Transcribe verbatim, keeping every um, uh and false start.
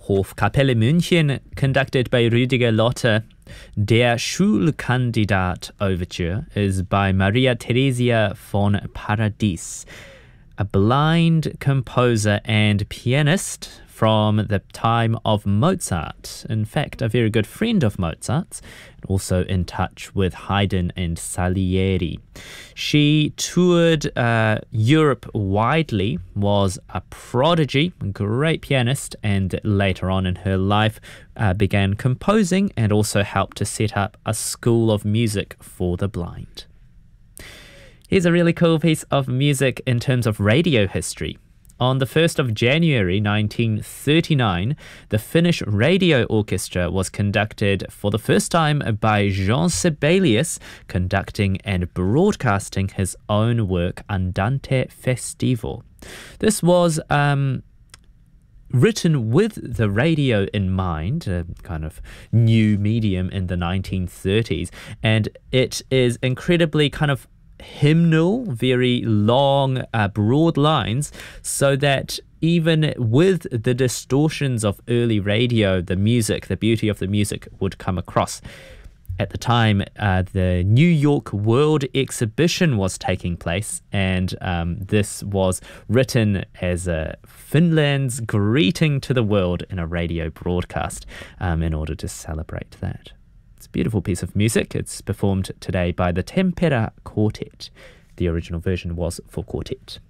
Hofkapelle München, conducted by Rüdiger Lotte. Der Schulkandidat Overture is by Maria Theresia von Paradis, a blind composer and pianist from the time of Mozart. In fact, a very good friend of Mozart's, also in touch with Haydn and Salieri. She toured uh, Europe widely, was a prodigy, a great pianist, and later on in her life uh, began composing and also helped to set up a school of music for the blind. Here's a really cool piece of music in terms of radio history. On the first of January nineteen thirty-nine, the Finnish Radio Orchestra was conducted for the first time by Jean Sibelius, conducting and broadcasting his own work Andante Festivo. This was um, written with the radio in mind, a kind of new medium in the nineteen thirties, and it is incredibly kind of hymnal, very long, uh, broad lines, so that even with the distortions of early radio, the music, the beauty of the music would come across. At the time, uh, the New York World Exhibition was taking place, and um, this was written as a Finland's greeting to the world in a radio broadcast um, in order to celebrate that. It's a beautiful piece of music. It's performed today by the Tempera Quartet. The original version was for quartet.